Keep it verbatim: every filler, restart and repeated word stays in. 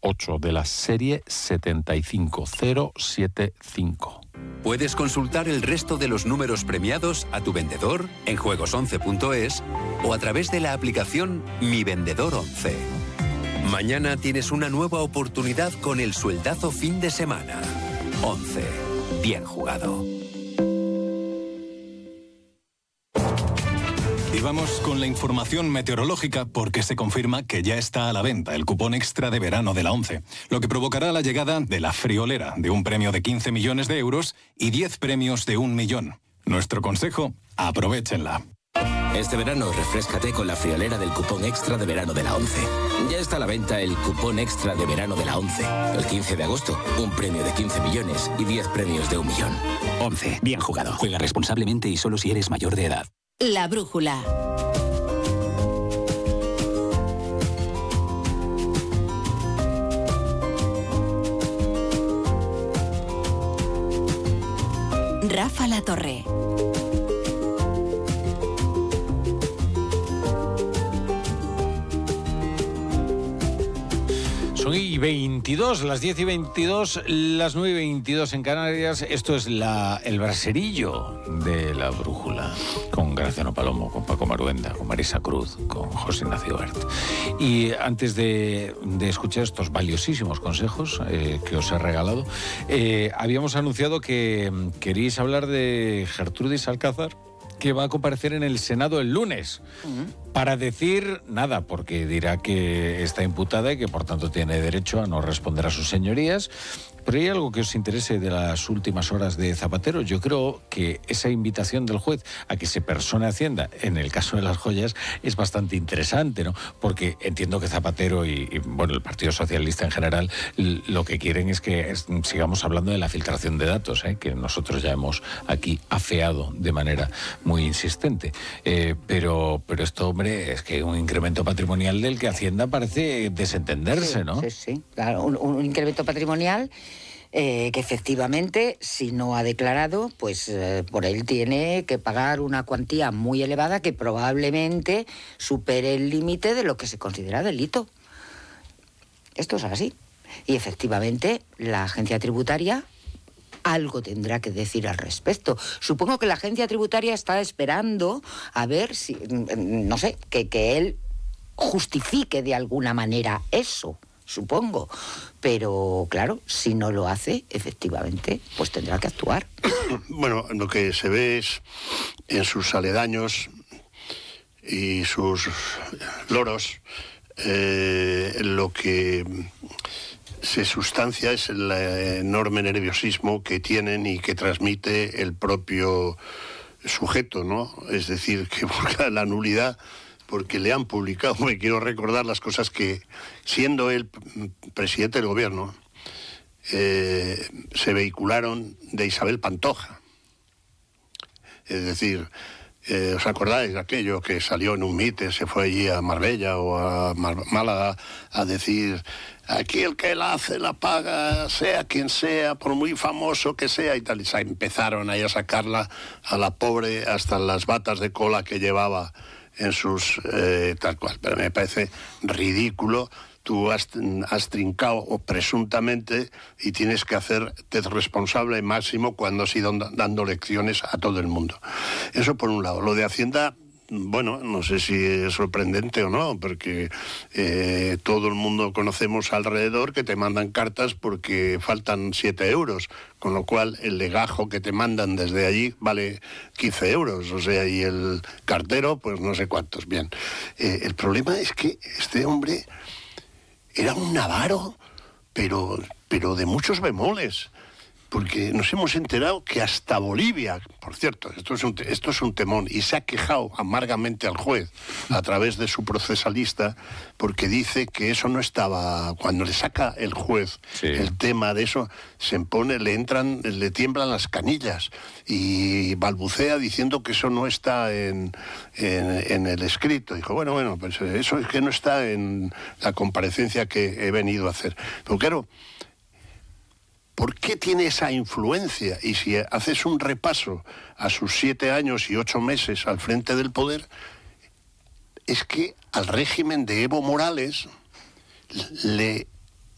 ocho de la serie setenta y cinco cero setenta y cinco. Puedes consultar el resto de los números premiados a tu vendedor en juegos once punto es o a través de la aplicación Mi Vendedor once. Mañana tienes una nueva oportunidad con el sueldazo fin de semana. once. Bien jugado. Y vamos con la información meteorológica porque se confirma que ya está a la venta el cupón extra de verano de la ONCE, lo que provocará la llegada de la friolera de un premio de quince millones de euros y diez premios de un millón. Nuestro consejo, aprovéchenla. Este verano refréscate con la friolera del cupón extra de verano de la ONCE. Ya está a la venta el cupón extra de verano de la ONCE. El quince de agosto, un premio de quince millones y diez premios de un millón. ONCE, bien jugado. Juega responsablemente y solo si eres mayor de edad. La brújula. Rafa La Torre. Son y veintidós, las diez y veintidós, las nueve y veintidós en Canarias. Esto es la, el braserillo de la brújula. Con Graciano Palomo, con Paco Maruenda, con Marisa Cruz, con José Ignacio Bert. Y antes de, de escuchar estos valiosísimos consejos eh, que os he regalado, eh, habíamos anunciado que queréis hablar de Gertrudis Alcázar, que va a comparecer en el Senado el lunes. Uh-huh. Para decir nada, porque dirá que está imputada y que por tanto tiene derecho a no responder a sus señorías. Pero hay algo que os interese de las últimas horas de Zapatero. Yo creo que esa invitación del juez a que se persone Hacienda en el caso de las joyas es bastante interesante, ¿no? Porque entiendo que Zapatero y, y bueno, el Partido Socialista en general lo que quieren es que es, sigamos hablando de la filtración de datos, ¿eh? Que nosotros ya hemos aquí afeado de manera muy insistente. Eh, pero, pero esto, hombre, es que un incremento patrimonial del que Hacienda parece desentenderse, sí, ¿no? Sí, sí, claro, un, un incremento patrimonial eh, que efectivamente, si no ha declarado, pues eh, por él tiene que pagar una cuantía muy elevada que probablemente supere el límite de lo que se considera delito. Esto es así. Y efectivamente, la agencia tributaria algo tendrá que decir al respecto. Supongo que la agencia tributaria está esperando a ver si, no sé, que, que él justifique de alguna manera eso, supongo. Pero, claro, si no lo hace, efectivamente, pues tendrá que actuar. Bueno, lo que se ve es en sus aledaños y sus loros, eh, lo que se sustancia es el enorme nerviosismo que tienen y que transmite el propio sujeto, ¿no? Es decir, que busca la nulidad porque le han publicado, me quiero recordar las cosas que, siendo él presidente del gobierno, eh, se vehicularon de Isabel Pantoja. Es decir, eh, ¿os acordáis de aquello que salió en un mite, se fue allí a Marbella o a Mar- Málaga a decir: aquí el que la hace la paga, sea quien sea, por muy famoso que sea, y tal? Y se empezaron ahí a sacarla a la pobre hasta las batas de cola que llevaba en sus eh, tal cual. Pero me parece ridículo. Tú has, has trincado o presuntamente y tienes que hacerte responsable máximo cuando has ido dando lecciones a todo el mundo. Eso por un lado. Lo de Hacienda, bueno, no sé si es sorprendente o no, porque eh, todo el mundo conocemos alrededor que te mandan cartas porque faltan siete euros, con lo cual el legajo que te mandan desde allí vale quince euros, o sea, y el cartero, pues no sé cuántos. Bien, eh, el problema es que este hombre era un avaro, pero, pero de muchos bemoles. Porque nos hemos enterado que hasta Bolivia, por cierto, esto es un, esto es un temón, y se ha quejado amargamente al juez a través de su procesalista, porque dice que eso no estaba, cuando le saca el juez sí. el tema de eso, se pone, le entran, le tiemblan las canillas y balbucea diciendo que eso no está en, en, en el escrito. Dijo, bueno, bueno, pues eso es que no está en la comparecencia que he venido a hacer. Pero claro, ¿por qué tiene esa influencia? Y si haces un repaso a sus siete años y ocho meses al frente del poder, es que al régimen de Evo Morales le